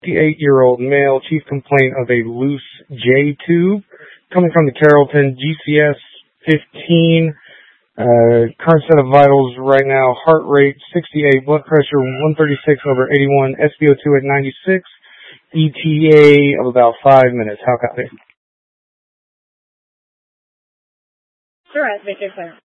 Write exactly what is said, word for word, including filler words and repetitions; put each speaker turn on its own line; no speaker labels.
fifty-eight-year-old male, chief complaint of a loose J-tube coming from the Carrollton, G C S fifteen. Uh, current set of vitals right now, heart rate sixty-eight, blood pressure one thirty-six over eighty-one, S p O two at ninety-six, E T A of about five minutes. How copy?
Sure, Victor, sir.